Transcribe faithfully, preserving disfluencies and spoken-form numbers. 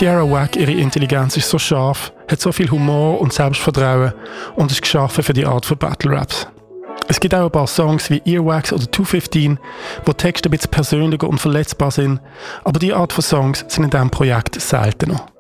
Tierra Whack, ihre Intelligenz ist so scharf, hat so viel Humor und Selbstvertrauen und ist geschaffen für die Art von Battle Raps. Es gibt auch ein paar Songs wie Earwax oder zwei fünfzehn, wo Texte ein bisschen persönlicher und verletzbar sind, aber diese Art von Songs sind in diesem Projekt seltener.